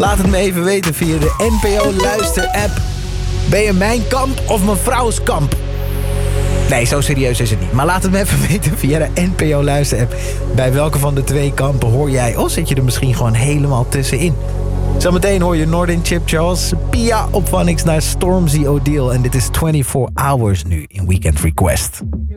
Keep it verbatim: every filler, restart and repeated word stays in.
Laat het me even weten via de N P O Luister app. Ben je mijn kamp of mijn vrouws kamp? Nee, zo serieus is het niet. Maar laat het me even weten via de N P O Luister app. Bij welke van de twee kampen hoor jij? Of zit je er misschien gewoon helemaal tussenin? Zometeen hoor je Noordin, Chip Charles, Pia op Phonics naar Stormzy O'Deal. En dit is vierentwintig hours nu in Weekend Request.